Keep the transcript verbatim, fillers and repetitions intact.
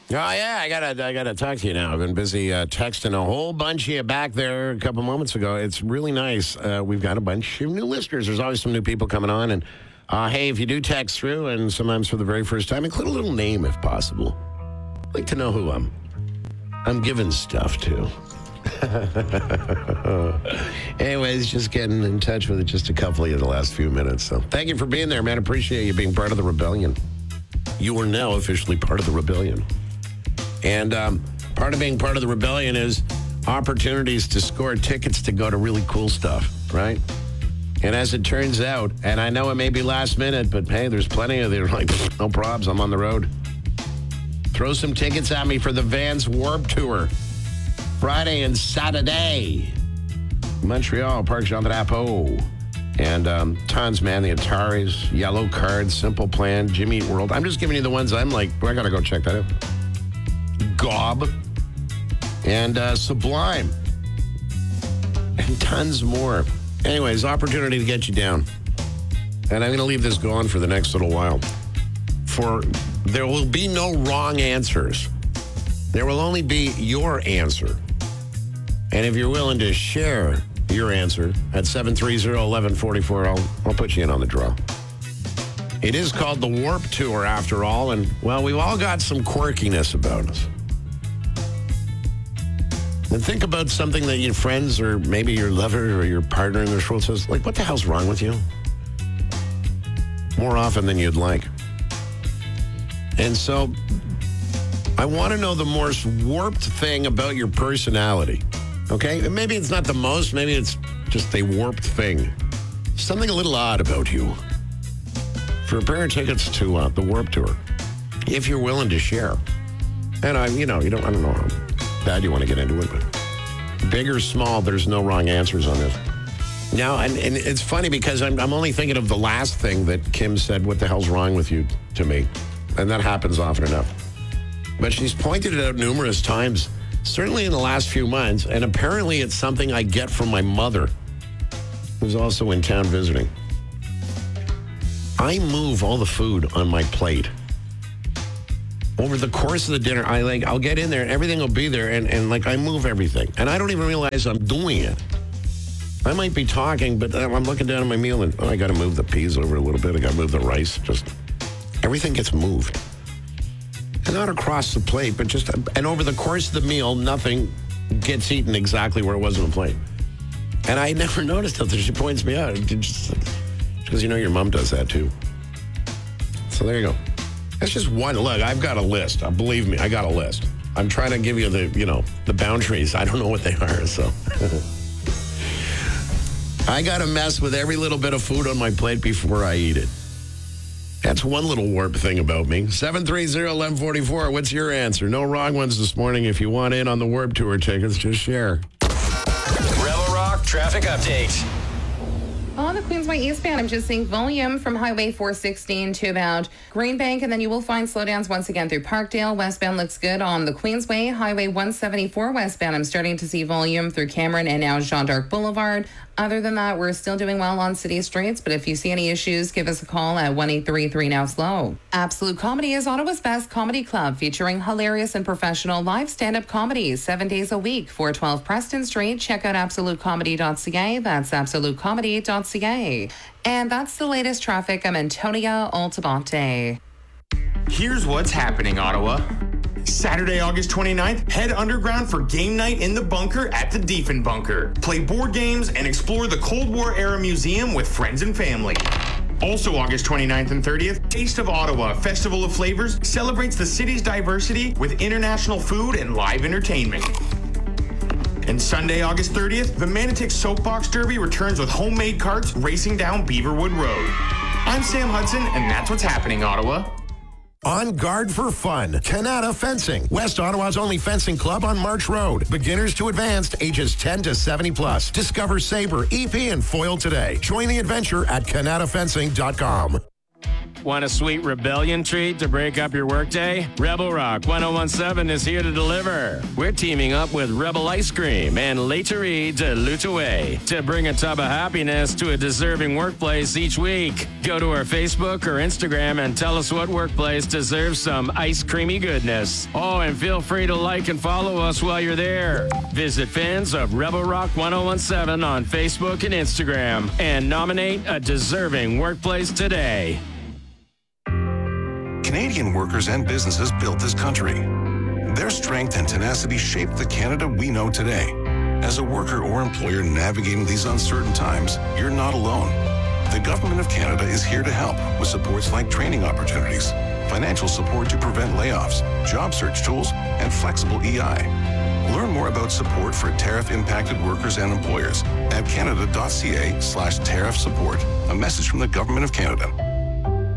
Oh, yeah, I gotta, I gotta talk to you now. I've been busy uh, texting a whole bunch of you back there a couple moments ago. It's really nice. Uh, we've got a bunch of new listeners. There's always some new people coming on. And, uh, hey, if you do text through, and sometimes for the very first time, include a little name if possible. I'd like to know who I'm, I'm giving stuff to. Anyways, just getting in touch with just a couple of you the last few minutes. So thank you for being there, man. Appreciate you being part of the rebellion. You are now officially part of the rebellion. And um, part of being part of the rebellion is opportunities to score tickets to go to really cool stuff, right? And as it turns out, and I know it may be last minute, but hey, there's plenty of them. Like, no probs, I'm on the road. Throw some tickets at me for the Vans Warped Tour. Friday and Saturday. Montreal, Parc Jean Drapeau. And um, tons, man. The Ataris, Yellow Card, Simple Plan, Jimmy Eat World. I'm just giving you the ones I'm like, I got to go check that out. Gob, and uh, Sublime, and tons more. Anyways, opportunity to get you down. And I'm going to leave this going for the next little while. For there will be no wrong answers. There will only be your answer. And if you're willing to share your answer at seven three zero, one one four four, I'll, I'll put you in on the draw. It is called the Warped Tour, after all, and, well, we've all got some quirkiness about us. And think about something that your friends or maybe your lover or your partner in this world says, like, what the hell's wrong with you? More often than you'd like. And so I want to know the most warped thing about your personality, okay? And maybe it's not the most, maybe it's just a warped thing. Something a little odd about you. For a pair of tickets to uh, the Warped Tour, if you're willing to share. And I, you know, you don't, I don't know how bad you want to get into it, but big or small, there's no wrong answers on this. Now, and, and it's funny because I'm, I'm only thinking of the last thing that Kim said, what the hell's wrong with you, to me. And that happens often enough. But she's pointed it out numerous times, certainly in the last few months, and apparently it's something I get from my mother, who's also in town visiting. I move all the food on my plate. Over the course of the dinner, I like I'll get in there and everything will be there, and, and like I move everything. And I don't even realize I'm doing it. I might be talking, but I'm looking down at my meal and oh, I gotta move the peas over a little bit. I gotta move the rice. Just everything gets moved. And not across the plate, but just and over the course of the meal, nothing gets eaten exactly where it was on the plate. And I never noticed until she points me out. Just because you know your mom does that too. So there you go. That's just one. Look, I've got a list. Uh, believe me, I got a list. I'm trying to give you the, you know, the boundaries. I don't know what they are, so. I got to mess with every little bit of food on my plate before I eat it. That's one little warped thing about me. seven three zero, one one four four. What's your answer? No wrong ones this morning. If you want in on the Warped Tour tickets, just share. Rebel Rock traffic update. On the Queensway eastbound, I'm just seeing volume from Highway four sixteen to about Greenbank, and then you will find slowdowns once again through Parkdale. Westbound looks good on the Queensway. Highway one seventy-four westbound, I'm starting to see volume through Cameron and now Jean d'Arc Boulevard. Other than that, we're still doing well on city streets, but if you see any issues, give us a call at one eight three three now slow. Absolute Comedy is Ottawa's best comedy club, featuring hilarious and professional live stand-up comedy seven days a week. four twelve Preston Street. Check out absolute comedy dot c a. That's absolute comedy dot c a. And that's the latest traffic. I'm Antonia Altabante. Here's what's happening, Ottawa. Saturday, August twenty-ninth, head underground for game night in the bunker at the Diefen Bunker. Play board games and explore the Cold War era museum with friends and family. Also August twenty-ninth and thirtieth, Taste of Ottawa, Festival of Flavors, celebrates the city's diversity with international food and live entertainment. And Sunday, August thirtieth, the Manotick Soapbox Derby returns with homemade carts racing down Beaverwood Road. I'm Sam Hudson, and that's what's happening, Ottawa. On guard for fun, Canada Fencing, West Ottawa's only fencing club on March Road. Beginners to advanced, ages ten to seventy plus. Discover saber, E P, and foil today. Join the adventure at canada fencing dot com. Want a sweet rebellion treat to break up your workday? Rebel Rock ten seventeen is here to deliver. We're teaming up with Rebel Ice Cream and Laiterie de L'Outaouais to bring a tub of happiness to a deserving workplace each week. Go to our Facebook or Instagram and tell us what workplace deserves some ice creamy goodness. Oh, and feel free to like and follow us while you're there. Visit fans of Rebel Rock ten seventeen on Facebook and Instagram and nominate a deserving workplace today. Canadian workers and businesses built this country. Their strength and tenacity shaped the Canada we know today. As a worker or employer navigating these uncertain times, you're not alone. The Government of Canada is here to help with supports like training opportunities, financial support to prevent layoffs, job search tools, and flexible E I. Learn more about support for tariff-impacted workers and employers at canada.ca slash tariff support. A message from the Government of Canada.